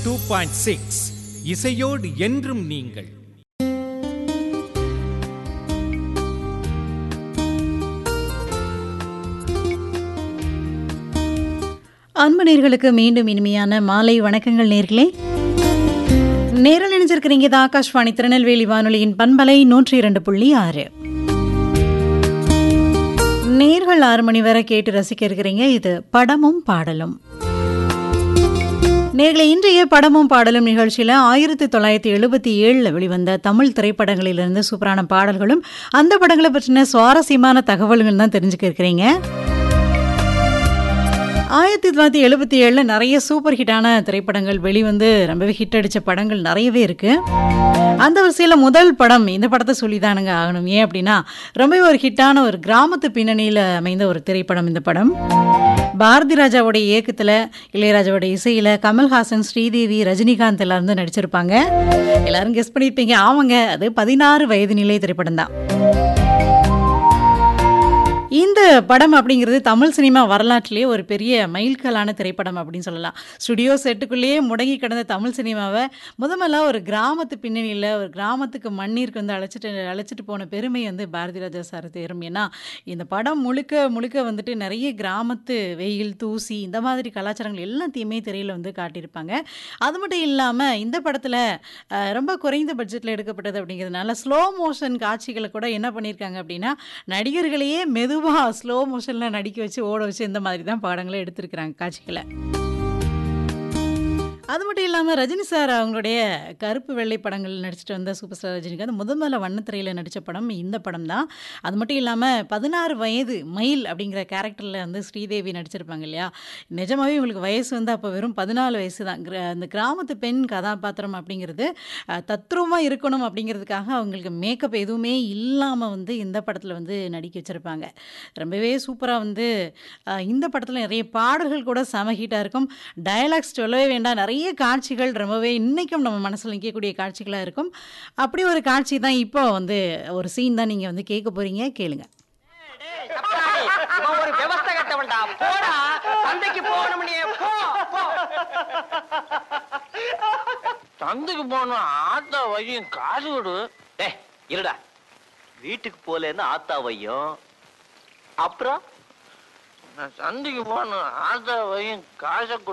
2.6 இசையோடு என்றும் நீங்கள். அன்பு நேர்களுக்கு மீண்டும் இனிமையான மாலை வணக்கங்கள் நேர்களே. நேரில் நினைச்சிருக்கிறீங்க இது ஆகாஷ்வாணி திருநெல்வேலி வானொலியின் பண்பலை 102.6. நேர்கள் 6 மணி வரை கேட்டு ரசிக்க இருக்கிறீங்க. இது படமும் பாடலும். நேர்களை இன்றைய படமும் பாடலும் நிகழ்ச்சியில் 1977 வெளிவந்த தமிழ் திரைப்படங்களிலிருந்து சூப்பரான பாடல்களும் அந்த படங்களை பற்றின சுவாரஸ்யமான தகவல்கள் தான் தெரிஞ்சுக்க இருக்கிறீங்க. 1977 நிறைய சூப்பர் ஹிட்டான திரைப்படங்கள் வெளிவந்து ரொம்பவே ஹிட் அடித்த படங்கள் நிறையவே இருக்குது. அந்த வரிசையில் முதல் படம் இந்த படத்தை சொல்லி தானுங்க ஆகணும். ஏன் அப்படின்னா ரொம்பவே ஒரு ஹிட்டான ஒரு கிராமத்து பின்னணியில் அமைந்த ஒரு திரைப்படம் இந்த படம். பாரதி ராஜாவோடைய இயக்கத்தில், இளையராஜாவோட இசையில் கமல்ஹாசன், ஸ்ரீதேவி, ரஜினிகாந்த் எல்லாரும் தான் நடிச்சிருப்பாங்க. எல்லாரும் கெஸ் பண்ணியிருப்பீங்க. ஆமாங்க, அது 16 வயது நிலை திரைப்படம் தான். இந்த படம் அப்படிங்கிறது தமிழ் சினிமா வரலாற்றிலே ஒரு பெரிய மைல்கல்லான திரைப்படம் அப்படின்னு சொல்லலாம். ஸ்டுடியோ செட்டுக்குள்ளேயே முடங்கி கிடந்த தமிழ் சினிமாவை முதல்ல ஒரு கிராமத்து பின்னணியில் ஒரு கிராமத்துக்கு மண்ணீருக்கு வந்து அழைச்சிட்டு போன பெருமை வந்து பாரதி ராஜா சார் தேரும். ஏன்னா இந்த படம் முழுக்க முழுக்க வந்துட்டு நிறைய கிராமத்து வெயில், தூசி, இந்த மாதிரி கலாச்சாரங்கள் எல்லாத்தையுமே திரையில் வந்து காட்டியிருப்பாங்க. அது மட்டும் இல்லாமல் இந்த படத்தில் ரொம்ப குறைந்த பட்ஜெட்டில் எடுக்கப்பட்டது அப்படிங்கிறதுனால ஸ்லோ மோஷன் காட்சிகளை கூட என்ன பண்ணியிருக்காங்க அப்படின்னா நடிகர்களையே ஸ்லோ மோஷன்ல நடிக்க வச்சு ஓட வச்சு இந்த மாதிரி தான் படங்களை எடுத்திருக்கிறாங்க காட்சிகளை. அது மட்டும் இல்லாமல் ரஜினி சார் அவங்களுடைய கருப்பு வெள்ளை படங்கள் நடிச்சிட்டு வந்த சூப்பர் ஸ்டார் ரஜினிகாந்த் முதல்ல வண்ணத்திரையில் நடித்த படம் இந்த படம் தான். அது மட்டும் இல்லாமல் 16 வயது மயில் அப்படிங்கிற கேரக்டரில் வந்து ஸ்ரீதேவி நடிச்சிருப்பாங்க இல்லையா. நிஜமாகவே இவங்களுக்கு வயசு வந்து அப்போ வெறும் 14 வயசு தான். அந்த கிராமத்து பெண் கதாபாத்திரம் அப்படிங்கிறது தத்ரூபமாக இருக்கணும் அப்படிங்கிறதுக்காக அவங்களுக்கு மேக்கப் எதுவுமே இல்லாமல் வந்து இந்த படத்தில் வந்து நடிக்க வச்சுருப்பாங்க. ரொம்பவே சூப்பராக வந்து இந்த படத்தில் நிறைய பாடல்கள் கூட செம ஹீட்டாக இருக்கும். டயலாக்ஸ் சொல்லவே வேண்டாம். நிறைய காட்சிகள் ரொம்பவே இன்னைக்கும் நம்ம மனசில் நிற்கக்கூடிய காட்சிகளாக இருக்கும். அப்படி ஒரு காட்சி தான் இப்போ வந்து ஒரு சீன் தான் நீங்கள் வந்து கேட்க போகிறீங்க. கேளுங்க. ஒரு விவசாய கட்டவன்டா, போடா சந்தைக்கு போகணும்னே, போ. சந்தைக்கு போகணும், ஆத்தா வையும் காசு கொடு. இருடா, வீட்டுக்கு போலேன்னு ஆத்தா வையும். அப்புறம் நான் சந்தைக்கு போகணும், ஆத்தா வையும் காசை